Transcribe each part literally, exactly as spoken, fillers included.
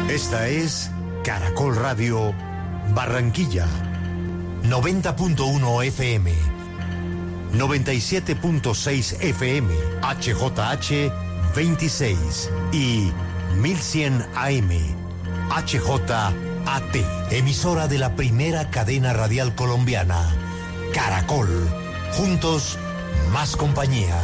Esta es Caracol Radio Barranquilla, noventa punto uno F M, noventa y siete punto seis F M, H J H veintiséis y mil cien A M, H J A T, emisora de la primera cadena radial colombiana, Caracol, juntos más compañía.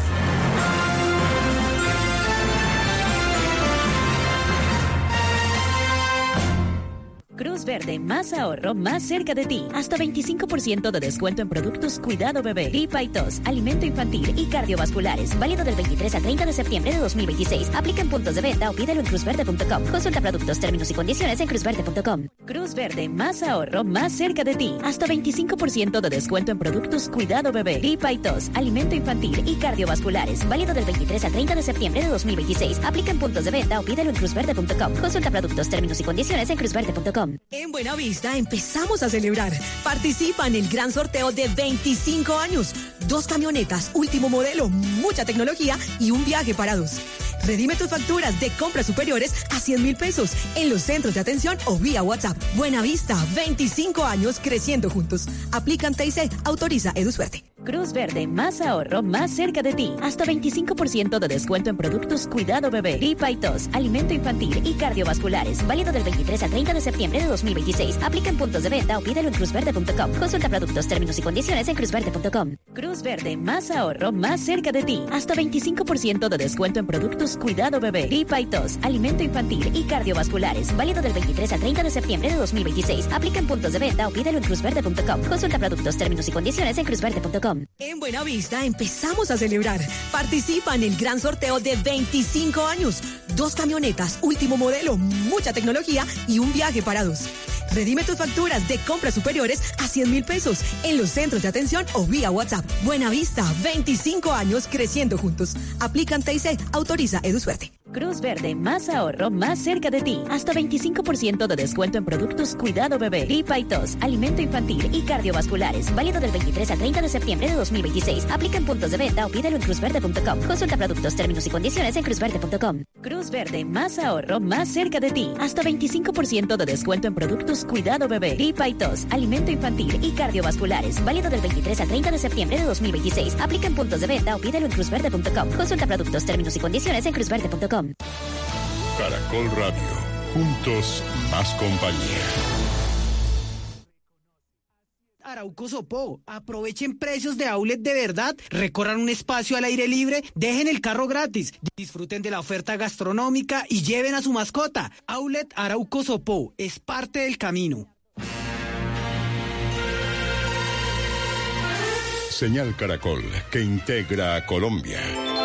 Cruz Verde, más ahorro, más cerca de ti. Hasta veinticinco por ciento de descuento en productos Cuidado Bebé, gripa y tos, alimento infantil y cardiovasculares. Válido del veintitrés al treinta de septiembre de dos mil veintiséis. Aplica en puntos de venta o pídelo en cruz verde punto com. Consulta productos, términos y condiciones en cruz verde punto com. Cruz Verde, más ahorro, más cerca de ti. Hasta veinticinco por ciento de descuento en productos Cuidado Bebé, gripa y tos, alimento infantil y cardiovasculares. Válido del veintitrés al treinta de septiembre de dos mil veintiséis. Aplica en puntos de venta o pídelo en cruz verde punto com. Consulta productos, términos y condiciones en cruz verde punto com. En Buenavista empezamos a celebrar. Participa en el gran sorteo de veinticinco años. Dos camionetas, último modelo, mucha tecnología y un viaje para dos. Redime tus facturas de compras superiores a cien mil pesos en los centros de atención o vía WhatsApp. Buenavista, veinticinco años creciendo juntos. Aplican T I C, autoriza EduSuerte. Cruz Verde, más ahorro, más cerca de ti. Hasta veinticinco por ciento de descuento en productos Cuidado Bebé, gripa y tos, alimento infantil y cardiovasculares. Válido del veintitrés al treinta de septiembre de dos mil veintiséis. Aplica en puntos de venta o pídelo en cruz verde punto com. Consulta productos, términos y condiciones en cruz verde punto com. Cruz Verde, más ahorro, más cerca de ti. Hasta veinticinco por ciento de descuento en productos Cuidado Bebé, gripa y tos, alimento infantil y cardiovasculares. Válido del veintitrés al treinta de septiembre de dos mil veintiséis. Aplica en puntos de venta o pídelo en cruz verde punto com. Consulta productos, términos y condiciones en cruz verde punto com. En Buenavista empezamos a celebrar. Participa en el gran sorteo de veinticinco años. Dos camionetas, último modelo, mucha tecnología y un viaje para dos. Redime tus facturas de compras superiores a cien mil pesos en los centros de atención o vía WhatsApp. Buenavista, veinticinco años creciendo juntos. Aplican T I C, autoriza EduSuerte. Cruz Verde, más ahorro, más cerca de ti. Hasta veinticinco por ciento de descuento en productos Cuidado Bebé, gripa y tos, alimento infantil y cardiovasculares. Válido del veintitrés al treinta de septiembre de dos mil veintiséis. Aplica en puntos de venta o pídelo en cruz verde punto com. Consulta productos, términos y condiciones en cruz verde punto com. Cruz Verde, más ahorro, más cerca de ti. Hasta veinticinco por ciento de descuento en productos Cuidado Bebé, gripa y tos, alimento infantil y cardiovasculares. Válido del veintitrés al treinta de septiembre de dos mil veintiséis. Aplica en puntos de venta o pídelo en cruz verde punto com. Consulta productos, términos y condiciones en cruz verde punto com. Caracol Radio, juntos más compañía. Arauco Sopó, aprovechen precios de outlet de verdad, recorran un espacio al aire libre, dejen el carro gratis, disfruten de la oferta gastronómica y lleven a su mascota. Outlet Arauco Sopó es parte del camino. Señal Caracol, que integra a Colombia.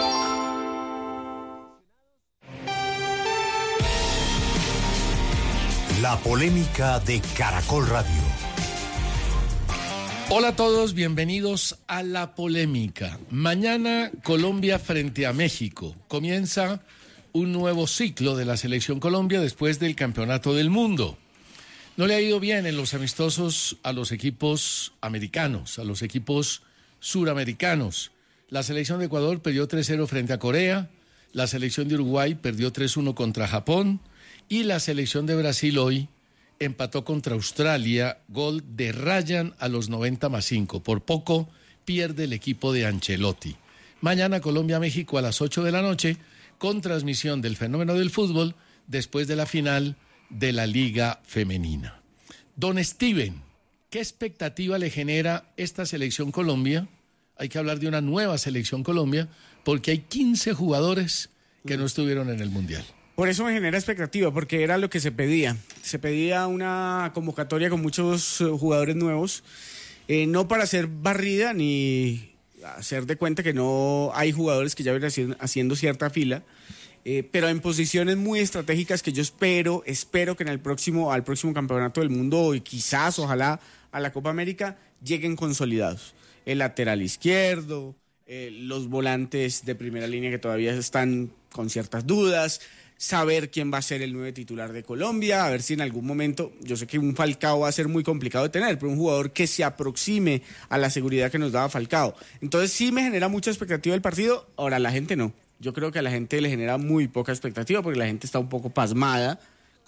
La polémica de Caracol Radio. Hola a todos, bienvenidos a La Polémica. Mañana Colombia frente a México. Comienza un nuevo ciclo de la Selección Colombia después del Campeonato del Mundo. No le ha ido bien en los amistosos a los equipos americanos, a los equipos suramericanos. La selección de Ecuador perdió tres cero frente a Corea, la selección de Uruguay perdió tres uno contra Japón y la selección de Brasil hoy empató contra Australia, gol de Ryan a los noventa más cinco. Por poco pierde el equipo de Ancelotti. Mañana Colombia-México a las ocho de la noche, con transmisión del fenómeno del fútbol, después de la final de la Liga Femenina. Don Steven, ¿qué expectativa le genera esta selección Colombia? Hay que hablar de una nueva selección Colombia, porque hay quince jugadores que no estuvieron en el Mundial. Por eso me genera expectativa, porque era lo que se pedía. Se pedía una convocatoria con muchos uh, jugadores nuevos, eh, no para hacer barrida ni hacer de cuenta que no hay jugadores que ya vienen haciendo cierta fila, eh, pero en posiciones muy estratégicas que yo espero, espero que en el próximo, al próximo Campeonato del Mundo y quizás, ojalá, a la Copa América, lleguen consolidados. El lateral izquierdo, eh, los volantes de primera línea que todavía están con ciertas dudas, saber quién va a ser el nuevo titular de Colombia, a ver si en algún momento, yo sé que un Falcao va a ser muy complicado de tener, pero un jugador que se aproxime a la seguridad que nos daba Falcao. Entonces sí me genera mucha expectativa el partido, ahora la gente no. Yo creo que a la gente le genera muy poca expectativa porque la gente está un poco pasmada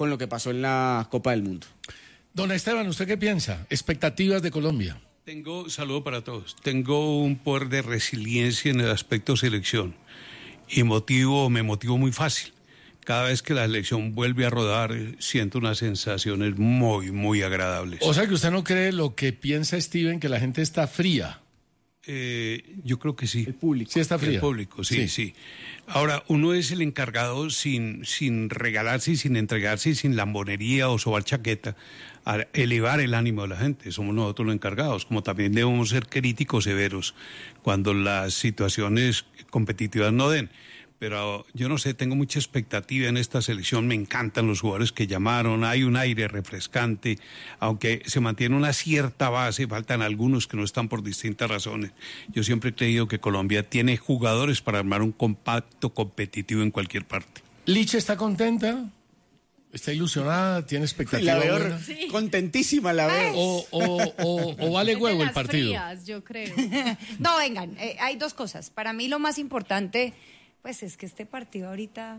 con lo que pasó en la Copa del Mundo. Don Esteban, ¿usted qué piensa? Expectativas de Colombia. Tengo, saludo para todos, tengo un poder de resiliencia en el aspecto selección y motivo, me motivo muy fácil. Cada vez que la selección vuelve a rodar, siento unas sensaciones muy, muy agradables. O sea que usted no cree lo que piensa Steven, que la gente está fría. Eh, yo creo que sí. El público. Sí está fría. El público, sí, sí, sí. Ahora, uno es el encargado sin, sin regalarse y sin entregarse y sin lambonería o sobar chaqueta a elevar el ánimo de la gente. Somos nosotros los encargados, como también debemos ser críticos severos cuando las situaciones competitivas no den. Pero yo no sé, tengo mucha expectativa en esta selección, me encantan los jugadores que llamaron, hay un aire refrescante, aunque se mantiene una cierta base, faltan algunos que no están por distintas razones. Yo siempre he creído que Colombia tiene jugadores para armar un compacto competitivo en cualquier parte. ¿Licha está contenta? ¿Está ilusionada? ¿Tiene expectativa La veo buena? sí. Contentísima, la veo. O, o, o, o vale huevo el partido. Frías, yo creo. No, vengan, eh, hay dos cosas. Para mí lo más importante, pues es que este partido ahorita...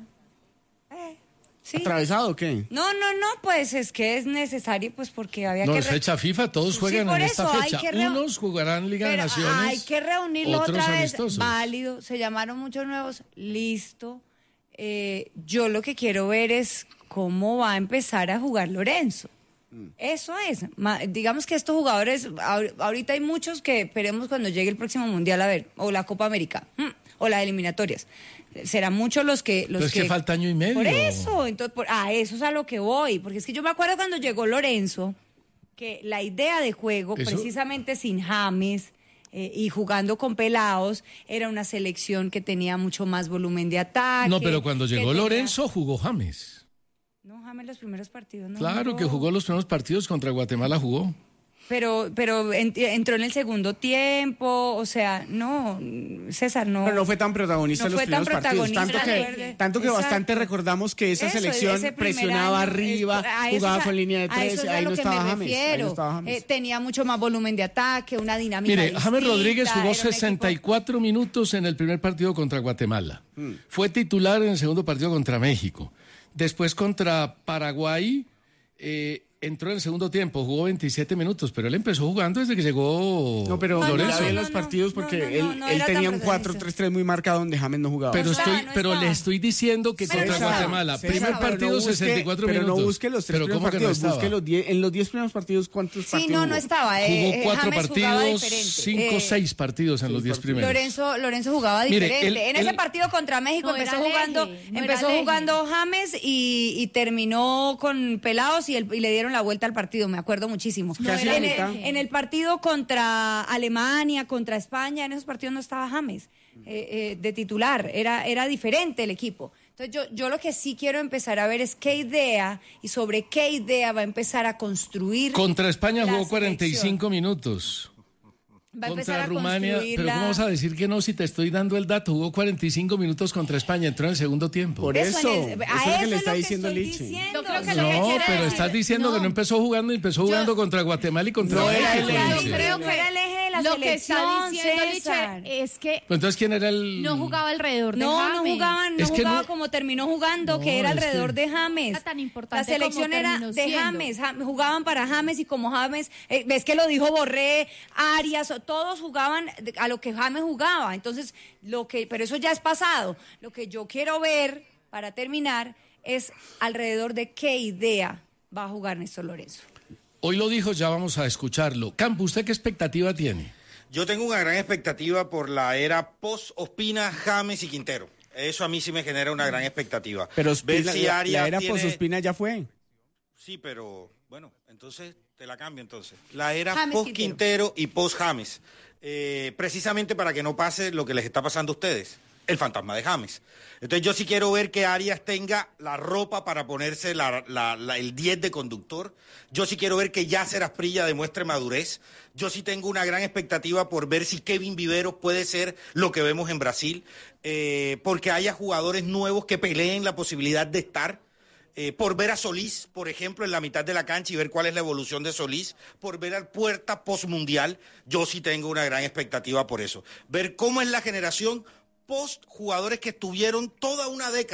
Eh, ¿sí? ¿Atravesado o qué? No, no, no, pues es que es necesario, pues porque había no, que... No, es fecha FIFA, todos juegan sí, en esta eso, fecha. Reu... Unos jugarán Liga Pero de Naciones, hay que reunirlo otros otra vez, amistosos. Válido, se llamaron muchos nuevos, listo. Eh, yo lo que quiero ver es cómo va a empezar a jugar Lorenzo. Mm. Eso es. Ma, digamos que estos jugadores, ahorita hay muchos que esperemos cuando llegue el próximo Mundial a ver, o la Copa América, o las eliminatorias. Serán muchos los que... Los Pero es que, que falta año y medio. Por eso, entonces, por, a eso es a lo que voy, porque es que yo me acuerdo cuando llegó Lorenzo, que la idea de juego, ¿eso? Precisamente sin James... Eh, y jugando con pelados, era una selección que tenía mucho más volumen de ataque. No, pero cuando llegó tenía... Lorenzo jugó James. No, James los primeros partidos. No claro jugó. que jugó los primeros partidos contra Guatemala, jugó. Pero, pero en, entró en el segundo tiempo, o sea, no, César, no. Pero no fue tan protagonista no en los primeros partidos. Tanto que, tanto que bastante recordamos que esa Eso, selección presionaba año, arriba, es, jugaba eso, con línea de tres, ahí, no estaba James, ahí no estaba James. Eh, tenía mucho más volumen de ataque, una dinámica Mire, distinta, James Rodríguez jugó sesenta y cuatro equipo... minutos en el primer partido contra Guatemala. Hmm. Fue titular en el segundo partido contra México. Después contra Paraguay... Eh, entró en el segundo tiempo, jugó veintisiete minutos, pero él empezó jugando desde que llegó No, pero Lorenzo. No, no, los partidos porque no, no, no, él, no, él tenía un cuatro tres tres muy marcado donde James no jugaba. Pero, no estoy, está, no pero está. le estoy diciendo que pero contra no Guatemala, César, primer partido no busque, sesenta y cuatro pero minutos. Pero no busque los tres pero primeros partidos, no busque los diez, en los diez primeros partidos, ¿cuántos sí, partidos Sí, no, jugó? no estaba. Eh, jugó cuatro partidos, cinco, eh, seis partidos en sí, los diez primeros. Lorenzo, Lorenzo jugaba diferente. Mire, el, en el, ese partido contra México no empezó jugando, eje, no empezó jugando James y, y terminó con pelados y, el, y le dieron la vuelta al partido, me acuerdo muchísimo. No en, el, en el partido contra Alemania, contra España, en esos partidos no estaba James eh, eh, de titular, era, era diferente el equipo. Entonces yo, yo lo que sí quiero empezar a ver es qué idea y sobre qué idea va a empezar a construir. Contra España jugó cuarenta y cinco minutos. Va a contra Rumania, pero ¿cómo vas a decir que no si te estoy dando el dato? Jugó cuarenta y cinco minutos contra España, entró en el segundo tiempo. Por eso, eso, el, eso es lo que le está diciendo Liche. Diciendo. Yo creo que no, lo que quiere pero decir, estás diciendo no. que no empezó jugando y empezó jugando yo, contra Guatemala y contra no México. Era el eje. Yo creo que era el eje de la lo selección, que está diciendo César. Liche es que pues entonces ¿quién era el...? no jugaba alrededor de no, James. No, jugaban, no es jugaba no... como terminó jugando, no, que era alrededor que... de James. Era tan importante la selección como era de siendo. James, James, jugaban para James y como James, eh, ves que lo dijo Borré, Arias, todos jugaban a lo que James jugaba. Entonces, lo que, pero eso ya es pasado. Lo que yo quiero ver, para terminar, es alrededor de qué idea va a jugar Néstor Lorenzo. Hoy lo dijo, ya vamos a escucharlo. Campo, ¿usted qué expectativa tiene? Yo tengo una gran expectativa por la era post-Ospina, James y Quintero. Eso a mí sí me genera una gran expectativa. Pero Ospina, Ver si la, Arias la era tiene... post-Ospina ya fue. Sí, pero bueno, entonces te la cambio entonces. La era post-Quintero y post-James. Eh, precisamente para que no pase lo que les está pasando a ustedes, el fantasma de James. Entonces yo sí quiero ver que Arias tenga la ropa para ponerse la, la, la, el diez de conductor. Yo sí quiero ver que Yasser Asprilla demuestre madurez. Yo sí tengo una gran expectativa por ver si Kevin Viveros puede ser lo que vemos en Brasil, eh, porque haya jugadores nuevos que peleen la posibilidad de estar. Eh, por ver a Solís, por ejemplo, en la mitad de la cancha y ver cuál es la evolución de Solís, por ver al Puerta post-mundial, yo sí tengo una gran expectativa por eso. Ver cómo es la generación post-jugadores que estuvieron toda una década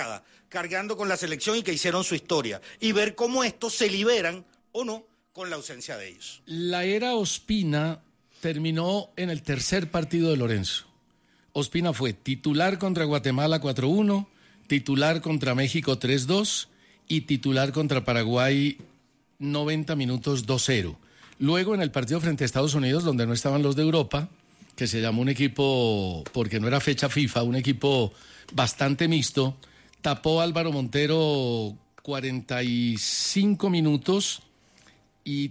cargando con la selección y que hicieron su historia. Y ver cómo estos se liberan o no con la ausencia de ellos. La era Ospina terminó en el tercer partido de Lorenzo. Ospina fue titular contra Guatemala cuatro uno, titular contra México tres dos y titular contra Paraguay noventa minutos dos cero. Luego en el partido frente a Estados Unidos, donde no estaban los de Europa, que se llamó un equipo, porque no era fecha FIFA, un equipo bastante mixto, tapó Álvaro Montero cuarenta y cinco minutos y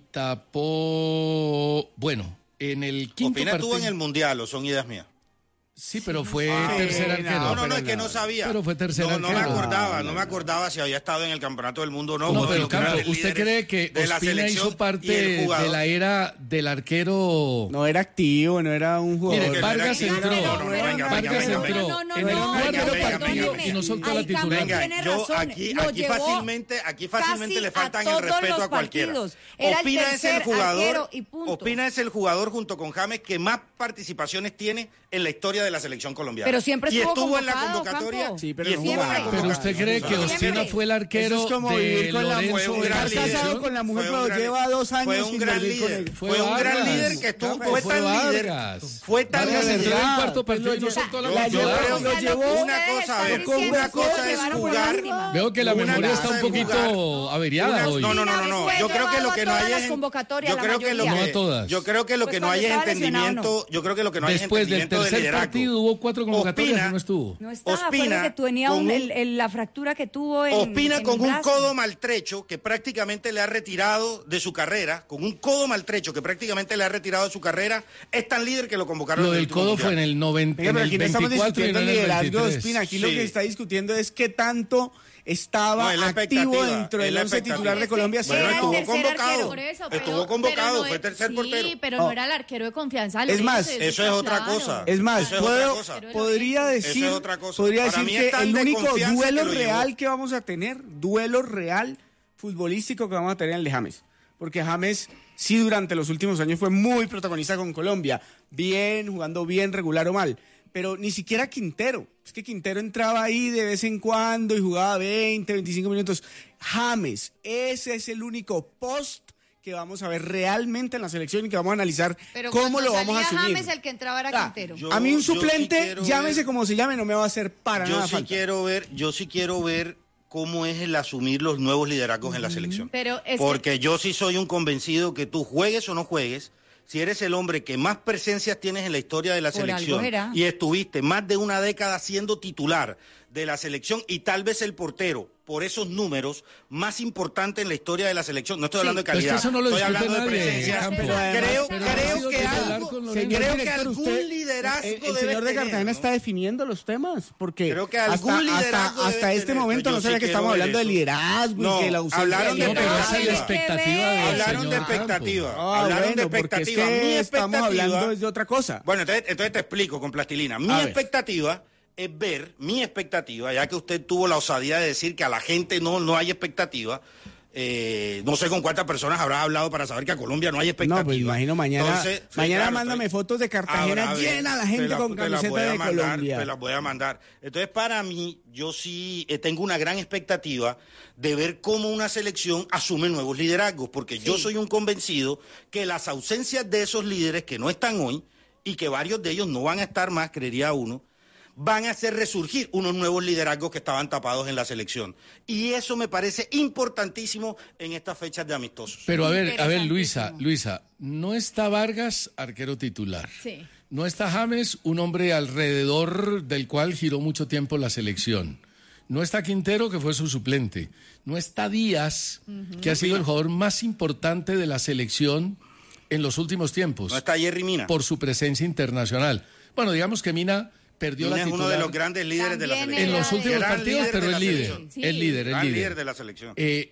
tapó, bueno, en el quinto Opina partido... tú en el Mundial, o son ideas mías. Sí, pero fue ah, tercer arquero. No, no, no, es que no sabía. Pero fue tercer no, arquero. No me acordaba, no me acordaba si había estado en el Campeonato del Mundo o no. No, pero Campo, ¿usted cree que Ospina hizo parte de la era del arquero? No era activo, no era un jugador. Mire, Vargas entró. Vargas entró en el cuarto partido y no soltó la titular. Venga, yo aquí, aquí fácilmente, aquí fácilmente le faltan el respeto a cualquiera. Ospina es el jugador, Ospina es el jugador junto con James que más participaciones tiene en la historia de la selección colombiana. Pero siempre y estuvo, estuvo en la convocatoria. Sí, pero, y estuvo en la convocatoria. Pero usted cree que Ospina fue el arquero es como de con Lorenzo. La, fue un gran líder. Casado con la mujer, pero gran, lleva dos años. Fue un gran líder. Fue, fue un gran líder que estuvo. Fue, fue tan líder. Fue tan líder. líder. Entró en el cuarto partido y no soltó la convocatoria. Lo llevó. Una cosa, a ver, una cosa es jugar. Veo que la memoria está un poquito averiada hoy. No, no, no, no. Yo creo que lo que no hay es. Yo creo que lo que Yo creo que lo que no hay es entendimiento. Yo creo que lo que no hay es entendimiento del liderazgo. Después del tercer partido hubo cuatro convocatorias y no estuvo. No estaba, Ospina, que tenía un, el, el, la fractura que tuvo en Ospina en con un brazo. codo maltrecho que prácticamente le ha retirado de su carrera, con un codo maltrecho que prácticamente le ha retirado de su carrera, es tan líder que lo convocaron. Lo del codo fue en el noventa, en el veinticuatro y en el liderazgo de Ospina. Aquí sí. Lo que está discutiendo es qué tanto estaba no, activo dentro del once titular de Colombia. Bueno, estuvo convocado. Eso, pero, estuvo convocado, no fue tercer sí, portero. Sí, pero no era el arquero de confianza. Es más, eso, eso es otra claro. cosa. Es más, eso puedo, es otra cosa. podría decir, eso es otra cosa. podría decir que el único duelo que real que vamos a tener, duelo real futbolístico que vamos a tener es el de James. Porque James sí durante los últimos años fue muy protagonista con Colombia. Bien, jugando bien, regular o mal. Pero ni siquiera Quintero. Es que Quintero entraba ahí de vez en cuando y jugaba veinte, veinticinco minutos. James, ese es el único post que vamos a ver realmente en la selección y que vamos a analizar pero cómo lo vamos a asumir. James, el que entraba era ah, Quintero. Yo, a mí un suplente, sí llámese ver, como se llame, no me va a hacer para yo nada sí falta. Quiero ver, yo sí quiero ver cómo es el asumir los nuevos liderazgos mm, en la selección. Pero es Porque que... yo sí soy un convencido que tú juegues o no juegues, si eres el hombre que más presencias tienes en la historia de la Por selección y estuviste más de una década siendo titular de la selección y tal vez el portero, por esos números, más importante en la historia de la selección. No estoy hablando sí, de calidad, eso no lo estoy hablando de nadie, presencia. Campo. Creo, pero creo que algo, creo que algún usted, liderazgo el, el debe señor de Cartagena tener, ¿no? está definiendo los temas, porque creo que algún hasta, liderazgo hasta, hasta este tener. momento Yo no sabía sí que estamos hablando eso. de liderazgo no, y que la ausencia hablaron de no, pero esa es la expectativa. expectativa de Hablaron de expectativa. Ah, hablaron bueno, de expectativa. Es que Mi estamos expectativa, hablando de otra cosa. Bueno, entonces, entonces te explico con plastilina. Mi expectativa es ver, mi expectativa, ya que usted tuvo la osadía de decir que a la gente no, no hay expectativa, eh, no sé con cuántas personas habrá hablado para saber que a Colombia no hay expectativa. No, pues imagino mañana, Entonces, sí, mañana claro, mándame estoy, fotos de Cartagena ahora, llena la gente la, con camiseta de mandar, Colombia. Te las voy a mandar. Entonces, para mí, yo sí eh, tengo una gran expectativa de ver cómo una selección asume nuevos liderazgos, porque sí. yo soy un convencido que las ausencias de esos líderes que no están hoy y que varios de ellos no van a estar más, creería uno, van a hacer resurgir unos nuevos liderazgos que estaban tapados en la selección. Y eso me parece importantísimo en estas fechas de amistosos. Pero a ver, a ver, Luisa, Luisa, no está Vargas, arquero titular. Sí. No está James, un hombre alrededor del cual giró mucho tiempo la selección. No está Quintero, que fue su suplente. No está Díaz, uh-huh. que ha sido el jugador más importante de la selección en los últimos tiempos. No está Jerry Mina. Por su presencia internacional. Bueno, digamos que Mina perdió Mina la titular. es uno de los grandes líderes También de la selección. En los últimos Gran partidos, pero el líder. Sí. El líder, el Gran líder. líder de la selección. Eh,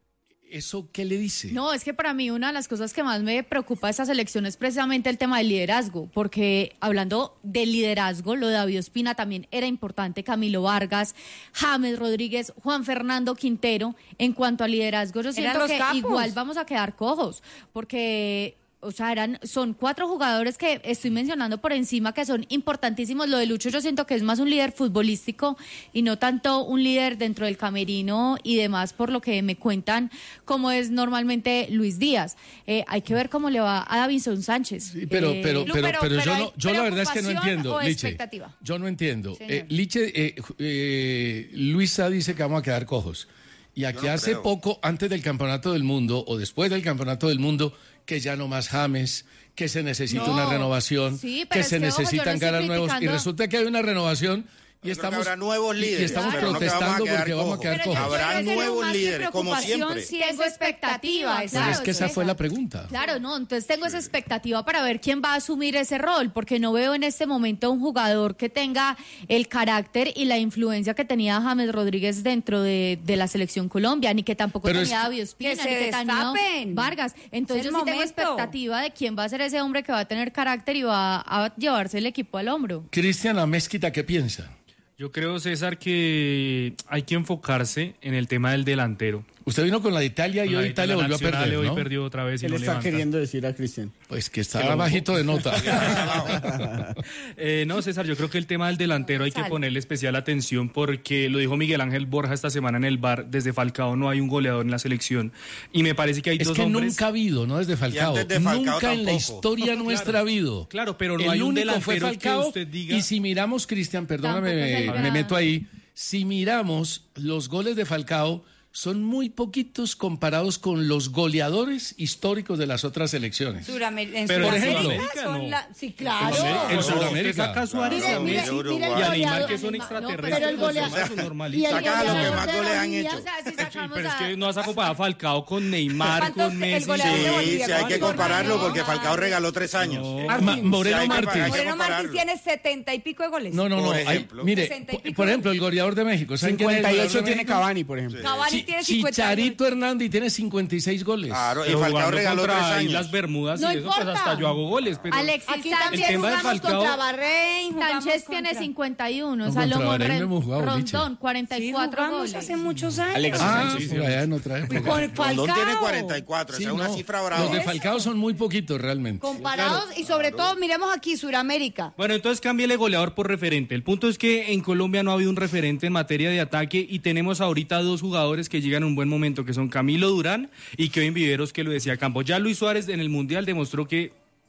¿Eso qué le dice? No, es que para mí una de las cosas que más me preocupa de esta selección es precisamente el tema del liderazgo, porque hablando del liderazgo, lo de David Ospina también era importante, Camilo Vargas, James Rodríguez, Juan Fernando Quintero. En cuanto al liderazgo, yo siento que capos. igual vamos a quedar cojos, porque o sea, eran, son cuatro jugadores que estoy mencionando por encima que son importantísimos. Lo de Lucho yo siento que es más un líder futbolístico y no tanto un líder dentro del camerino y demás, por lo que me cuentan como es normalmente Luis Díaz. Eh, hay que ver cómo le va a Davinson Sánchez. Sí, pero, eh, pero, pero, pero, pero yo, no, yo la verdad es que no entiendo, Liche. Expectativa. Yo no entiendo. Señor. Eh, Liche, eh, eh, Luisa dice que vamos a quedar cojos. Y aquí no hace creo. poco, antes del Campeonato del Mundo o después del Campeonato del Mundo, que ya no más James, que se necesita No. una renovación, Sí, pero que es se que, ojo, yo no necesitan estoy caras nuevos. Y criticando. resulta que hay una renovación y Yo creo que estamos, habrá nuevos y- líderes, y estamos pero no que vamos a protestando quedar porque vamos a cojos. quedar Pero yo cojos. Habrá creo que sería nuevos más mi líderes, como preocupación siempre. si tengo expectativa, Pero claro. es que esa esa. fue la pregunta. Claro, no, entonces tengo esa expectativa para ver quién va a asumir ese rol, porque no veo en este momento un jugador que tenga el carácter y la influencia que tenía James Rodríguez dentro de, de la selección Colombia, ni que tampoco Pero es tenía que- David Ospina, Que se ni que tenía destapen. Vargas. Entonces Es yo el sí tengo momento. expectativa de quién va a ser ese hombre que va a tener carácter y va a llevarse el equipo al hombro. Cristian Amezquita, ¿qué piensa? Yo creo, César, que hay que enfocarse en el tema del delantero. Usted vino con la de Italia y Con hoy la Italia la volvió a Nacional, perder, hoy ¿no? perdió otra vez y Él no está levanta. queriendo decir a Cristian. Pues que Que está lo- bajito de nota. Eh, no, César, yo creo que el tema del delantero hay que Sale. ponerle especial atención porque lo dijo Miguel Ángel Borja esta semana en el bar, desde Falcao no hay un goleador en la selección y me parece que hay Es dos que hombres... nunca ha habido, ¿no? Desde Falcao. antes de Falcao Nunca en la tampoco. historia nuestra ha habido. Claro, pero no El hay un único fue delantero que Falcao. usted diga... Y si miramos, Cristian, perdóname, Tampoco es el me, gran. me meto ahí. Si miramos los goles de Falcao, son muy poquitos comparados con los goleadores históricos de las otras selecciones. Suramer- en Pero, por Sudamérica ejemplo, son no. la- Sí, En claro. Sudamérica, En no, Sudamérica. usted saca a Suárez Claro, y a mire, Messi mire, y Uruguay. a Neymar, goleador- que son no, extraterrestres. pero el los goleador- demás son y normalitos. el Saca a los que goleador más de la goles han vida, hecho. o sea, si Sí, sacamos pero es a- que no vas a comparar a Falcao con Neymar, ¿Cuántos- con el Messi. goleador de Sí, Bolivia, sí, hay que ¿cuántos? compararlo porque No. Falcao regaló tres años. No. Ma- Sí, Moreno hay que- Martins. hay que Moreno Martins compararlo. tiene setenta y pico de goles. No, no, no. Por hay- ejemplo. mire, Sesenta y por, pico por de ejemplo, el goleador de México. ¿saben quién es el cincuenta y goleador ocho de tiene México? Cavani, por ejemplo. Cavani Chi- tiene cincuenta y ocho. Chicharito Hernández tiene cincuenta y seis goles. Claro, y Pero Falcao jugando regaló tres contra años. Islas Bermudas No y eso, pues importa. hasta yo hago goles. Pero Alexis Aquí Sánchez, también tema de jugamos Falcao- contra Bahrein. jugamos Sánchez contra- tiene cincuenta y uno, No, contra Salomón Bahrein no Ren- hemos jugado, Liche. Rondón, cuarenta y Sí, cuatro jugamos goles. hace muchos años. Alexis Ah, Sí, sí, por allá en otra época. Con Rondón Falcao. tiene cuarenta y cuatro, Sí, esa es una no, cifra brava. los de Falcao son muy poquitos realmente. Comparados y sobre todo miremos aquí Suramérica. Bueno, entonces cámbiale goleador por referente. El punto es que en Colombia no ha habido un referente en materia de ataque y tenemos ahorita dos jugadores que llegan en un buen momento, que son Camilo Durán y Kevin Viveros, que lo decía Campos. Ya Luis Suárez en el Mundial demostró que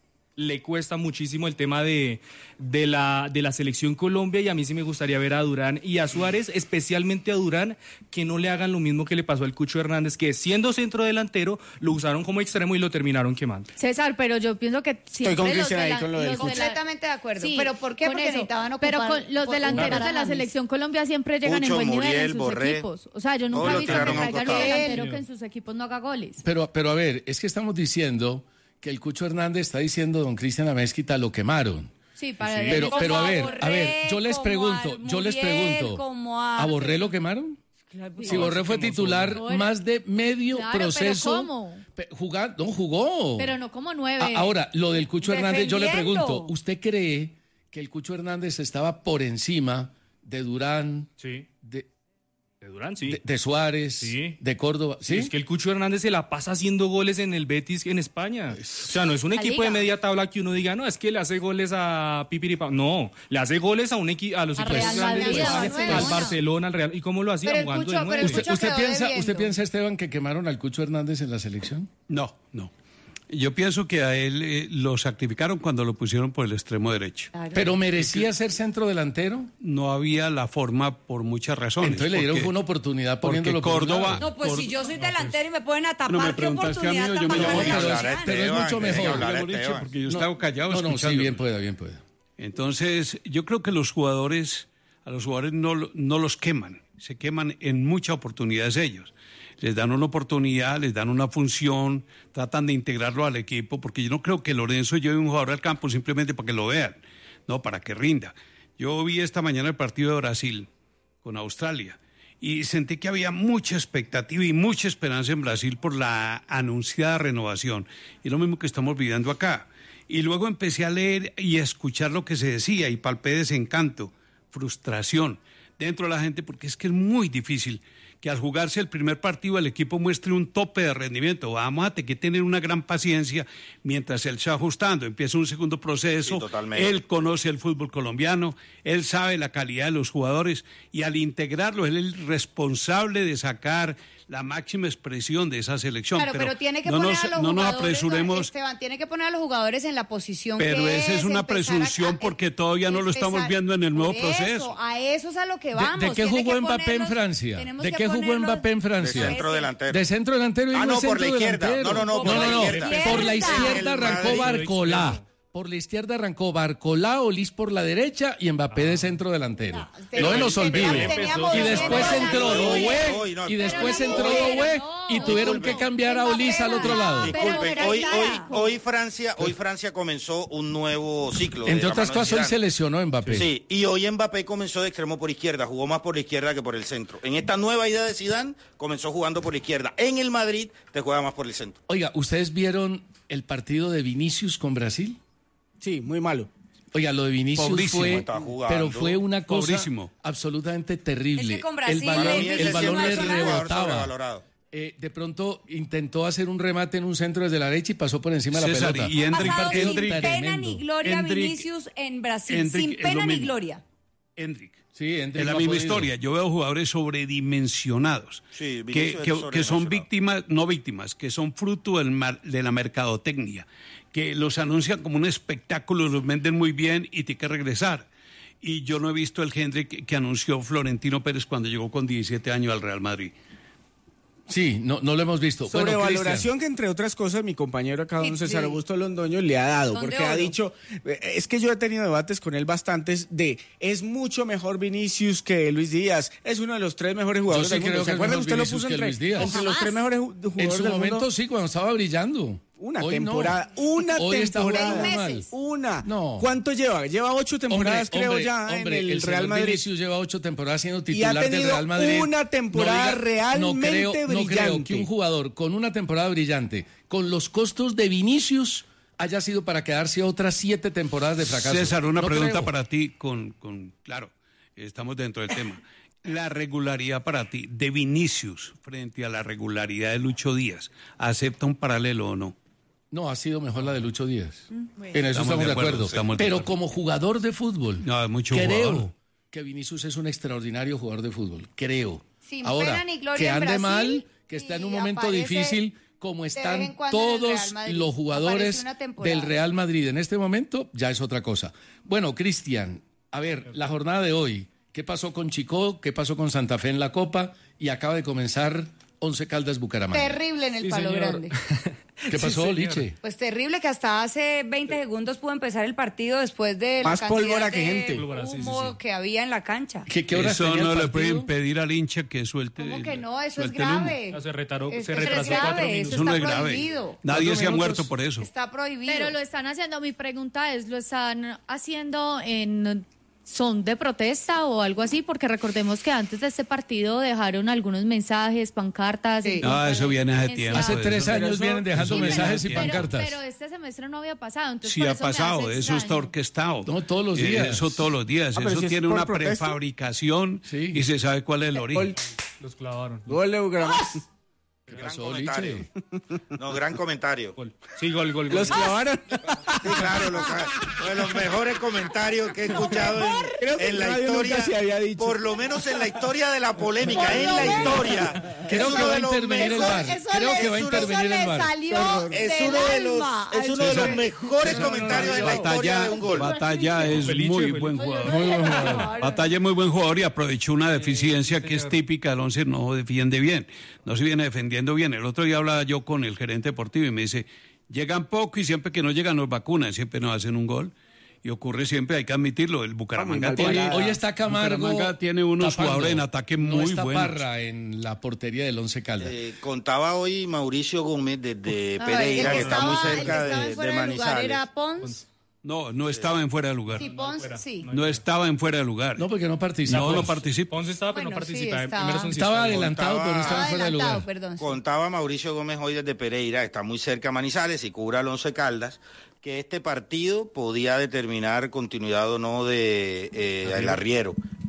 le cuesta muchísimo el tema de, de, la, de la selección Colombia y a mí sí me gustaría ver a Durán y a Suárez, especialmente a Durán, que no le hagan lo mismo que le pasó al Cucho Hernández, que siendo centro delantero lo usaron como extremo y lo terminaron quemando. César, pero yo pienso que siempre con los Cristian ahí delan- con lo del los Cucho. de la- Completamente de acuerdo. Sí, ¿Pero por qué? con Porque eso. necesitaban ocupar... Pero con los por- delanteros para de la James. selección Colombia siempre llegan Pucho, en buen nivel Muriel, en sus Borré. equipos. O sea, yo nunca Todos he lo visto que tiraron a un traigan un costado. delantero que en sus equipos no haga goles. Pero, pero a ver, es que estamos diciendo que el Cucho Hernández está diciendo, don Cristian Amezquita, lo quemaron. Sí, para Sí. Pero, Como pero a a ver, Borré, a ver, yo les como pregunto, a yo les Muriel, pregunto, como a- ¿a Borré lo quemaron? Si Borré fue titular Borré. más de medio Claro, pero proceso. ¿cómo? Pe- Jugando, no jugó. Pero no como nueve. A- Ahora, lo del Cucho Hernández, yo le Defendiendo. pregunto, ¿usted cree que el Cucho Hernández estaba por encima de Durán, Sí. de, De Durán, sí. de, de Suárez, Sí. de Córdoba? ¿Sí? Es que el Cucho Hernández se la pasa haciendo goles en el Betis en España. O sea, no es un La equipo de Liga. media tabla que uno diga, no, es que le hace goles a Pipiripa. No, le hace goles a un equi a los A equipos Real grandes, Madrid, de a España, Barcelona. al Barcelona, al Real. ¿Y cómo lo hacía? Pero el Jugando Cucho- de pero nueve. el ¿Usted, Cucho usted quedó piensa, debiendo. ¿Usted piensa, Esteban, que quemaron al Cucho Hernández en la selección? No, no. Yo pienso que a él eh, lo sacrificaron cuando lo pusieron por el extremo derecho. ¿Pero merecía ser centro delantero? No había la forma por muchas razones. Entonces le dieron porque- fue una oportunidad porque poniéndolo por un Córdoba- lado. No, pues Por- si yo soy delantero y me ponen a No me tapar, ¿qué preguntaste a mí, oportunidad yo tan me bacana llamo me pero, Esteban. dan? es, pero es mucho Esteban, mejor. hablar, Yo, Esteban. porque yo No, estaba callado No, no, sí, escuchándolo. bien pueda, bien pueda. Entonces, yo creo que los jugadores, a los jugadores no, lo- no los queman, se queman en muchas oportunidades ellos. Les dan una oportunidad, les dan una función, tratan de integrarlo al equipo, porque yo no creo que Lorenzo lleve un jugador al campo simplemente para que lo vean, no, para que rinda. Yo vi esta mañana el partido de Brasil con Australia y sentí que había mucha expectativa y mucha esperanza en Brasil por la anunciada renovación. Y lo mismo que estamos viviendo acá. Y luego empecé a leer y a escuchar lo que se decía y palpé desencanto, frustración dentro de la gente, porque es que es muy difícil que al jugarse el primer partido el equipo muestre un tope de rendimiento. Vamos a tener que tener una gran paciencia mientras él se va ajustando. Empieza un segundo proceso, sí, él conoce el fútbol colombiano, él sabe la calidad de los jugadores y al integrarlo él es el responsable de sacar la máxima expresión de esa selección. Claro, pero, pero tiene que no poner nos, a los no jugadores, nos apresuremos. Esteban, tiene que poner a los jugadores en la posición pero que esa es una empezar presunción a, porque todavía no lo empezar, estamos viendo en el nuevo por proceso. Eso, a eso es a lo que vamos. ¿De, de qué Tiene jugó que Mbappé en ponerlos- Francia? tenemos ¿De que qué jugó ponerlos- Mbappé en Francia? De centro delantero. De centro delantero. y Ah, no no, es por la centro izquierda. delantero. No, no, no, no, por no, la no. izquierda. Por la izquierda El arrancó Madrid. Barcolá. Por la izquierda arrancó Barcolá, Olís por la derecha y Mbappé de centro delantero. No se nos olvide. teníamos Y después centro entró delantero. Doué Hoy no, y después pero entró no, Doué no, y tuvieron disculpe. que cambiar a Olís al otro lado. Pero Disculpen, verá, hoy, está. hoy, hoy Francia, hoy Francia comenzó un nuevo ciclo. de Entre la otras mano de cosas, hoy Zidane. se lesionó Mbappé. Sí, y hoy Mbappé comenzó de extremo por izquierda, jugó más por la izquierda que por el centro. En esta nueva idea de Zidane, comenzó jugando por la izquierda. En el Madrid, te juega más por el centro. Oiga, ¿ustedes vieron el partido de Vinicius con Brasil? Sí, muy malo. Oiga, lo de Vinicius Pobrísimo, fue, está jugando. pero fue una cosa Pobrísimo. absolutamente terrible. Es que con Brasil el balón, Para mí ese el sí balón es le un jugador rebotaba. sobrevalorado. Eh, de pronto intentó hacer un remate en un centro desde la derecha y pasó por encima de la César, pelota. y Endrick- Ha pasado sin Endrick- pena tremendo. ni gloria Endrick- Vinicius en Brasil, Endrick sin es pena lo ni mismo. gloria. Endrick. Sí, Endrick Es la no ha misma podido. historia. Yo veo jugadores sobredimensionados Sí, Vinicius que, es que- que son sobredimensionado. víctimas, no víctimas, que son fruto del mar- de la mercadotecnia, que los anuncian como un espectáculo, los venden muy bien y tiene que regresar. Y yo no he visto el Hendrick que, que anunció Florentino Pérez cuando llegó con diecisiete años al Real Madrid. Sí, no, no lo hemos visto. Bueno, Sobrevaloración que, entre otras cosas, mi compañero acá, don Sí, César sí. Augusto Londoño, le ha dado, Son de porque ha oro. dicho, eh, es que yo he tenido debates con él bastantes de, es mucho mejor Vinicius que Luis Díaz, es uno de los tres mejores jugadores sí del mundo. creo ¿Se que es acuerdan? mejor Usted lo Vinicius puso que entre, Luis Díaz. entre los tres mejores ju- jugadores En su del momento mundo. sí, cuando estaba brillando. Una Hoy no. temporada, una Hoy está temporada, jugando Seis mal. meses. una. No. ¿Cuánto lleva? Lleva ocho temporadas, Hombre, creo hombre, ya, hombre, en el, señor Real Madrid. Vinicius lleva ocho temporadas siendo Y ha titular del tenido Real Madrid. una temporada no realmente creo, No creo brillante. que un jugador con una temporada brillante, con los costos de Vinicius, haya sido para quedarse otras siete temporadas de fracaso. César, una No pregunta creo. para ti, con, con, claro, estamos dentro del tema. La regularidad para ti de Vinicius frente a la regularidad de Lucho Díaz, ¿acepta un paralelo o no? No, ha sido mejor la de Lucho Díaz. Mm, En eso estamos, de acuerdo. estamos de Pero acuerdo. como jugador de fútbol, No, es mucho creo jugador. que Vinicius es un extraordinario jugador de fútbol. Creo. Sin Ahora, pena ni gloria que en ande Brasil, mal, que está en un y momento aparece difícil, como de vez en están cuando en el todos Real Madrid. los jugadores Aparece una temporada. del Real Madrid en este momento, ya es otra cosa. Bueno, Cristian, a ver, la jornada de hoy, ¿qué pasó con Chicó? ¿Qué pasó con Santa Fe en la Copa? Y acaba de comenzar Once Caldas Bucaramanga. Terrible en el Sí, Palo señor. Grande. ¿Qué pasó, señor. Liche? Pues terrible que hasta hace veinte segundos pudo empezar el partido después de Más la cantidad pólvora que de gente. Pólvora, sí, sí, humo sí. que había en la cancha. ¿Qué, qué horas Eso tenía no el le puede partido? impedir al hincha que suelte. ¿Cómo que no? Eso es suelte el humo. grave. No, se retaró- Es- se eso es retrasó grave, cuatro eso minutos. Eso no está es grave. prohibido. Nadie Cuatro se ha minutos. muerto por eso. Está prohibido. Pero lo están haciendo, mi pregunta es, ¿lo están haciendo en son de protesta o algo así? Porque recordemos que antes de este partido dejaron algunos mensajes, pancartas. Sí. en No, contra eso de viene hace la tiempo. violencia. Hace tres Pero años eso- vienen dejando eso Sí, mensajes viene y hace pancartas. Pero, pero este semestre no había pasado, entonces Sí por ha eso me hace pasado, eso está extraño. orquestado. No, todos los Eh, días. Eso todos los días. Ah, pero eso si es tiene por una protesta. prefabricación Sí. y se sabe cuál es el origen. Gol, Los clavaron. gol de Bucaramanga. ¿Qué Gran pasó, comentario. Liche? No, gran comentario. Gol. Sí, gol, gol, gol. Los clavaron. Sí, claro, lo ca- uno de los mejores comentarios que he escuchado Creo en, que en la radio historia, nunca se había dicho. por lo menos en la historia de la polémica, Por en lo la menos. historia. Creo Es que uno va a de los intervenir el mejores- VAR. Eso Creo le- que va a eso intervenir le el VAR. salió Es del uno de los, alma es al uno de los chico. mejores comentarios de la historia Batalla, de un gol. Batalla es Felice, muy Felice. buen jugador. Muy buen jugador. Batalla es muy buen jugador y aprovechó una deficiencia que es típica del once, no defiende bien, no se viene defendiendo bien. El otro día hablaba yo con el gerente deportivo y me dice, llegan poco y siempre que no llegan nos vacunan, siempre nos hacen un gol. Y ocurre siempre, hay que admitirlo, el Bucaramanga Vamos, tiene... Hoy, hoy está Camargo. Bucaramanga tiene unos tapando. jugadores en ataque No muy está buenos. Parra en la portería del Once Caldas. Eh, contaba hoy Mauricio Gómez desde No, Pereira, el que está muy estaba- el que cerca estaba de, fuera de lugar Manizales. era Pons. No, no estaba en fuera de lugar. Sí, Pons, sí. No estaba en fuera de lugar. No, porque no participó. No, no participó. Ponce estaba, pero Bueno, no sí, participaba. estaba- Emerson sí Estaba estaba. adelantado, pero no estaba Estaba fuera de adelantado, lugar. perdón. Contaba Mauricio Gómez hoy desde Pereira, que está muy cerca a Manizales y cubre al Once Caldas, que este partido podía determinar continuidad o no de eh, el arriero, que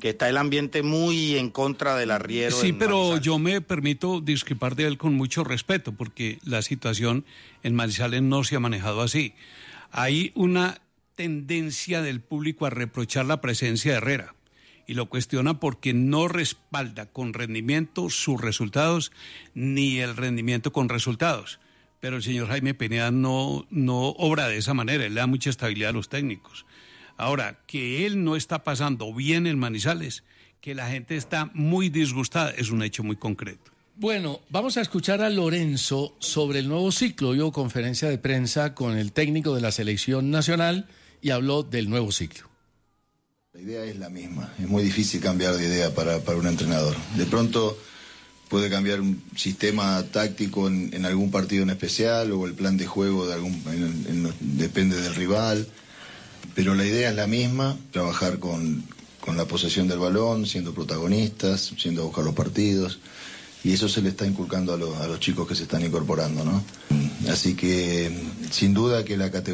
que está el ambiente muy en contra del arriero. Sí, en pero Manizales. yo me permito discrepar de él con mucho respeto, porque la situación en Manizales no se ha manejado así. Hay una tendencia del público a reprochar la presencia de Herrera y lo cuestiona porque no respalda con rendimiento sus resultados ni el rendimiento con resultados. Pero el señor Jaime Pineda no, no obra de esa manera, él le da mucha estabilidad a los técnicos. Ahora, que él no está pasando bien en Manizales, que la gente está muy disgustada, es un hecho muy concreto. Bueno, vamos a escuchar a Lorenzo sobre el nuevo ciclo. Hubo conferencia de prensa con el técnico de la selección nacional y habló del nuevo ciclo. La idea es la misma, es muy difícil cambiar de idea para, para un entrenador. De pronto puede cambiar un sistema táctico en, en algún partido en especial o el plan de juego de algún, en, en, depende del rival, pero la idea es la misma, trabajar con, con la posesión del balón, siendo protagonistas, siendo a buscar los partidos, y eso se le está inculcando a los, a los chicos que se están incorporando, ¿no? Así que sin duda que la categoría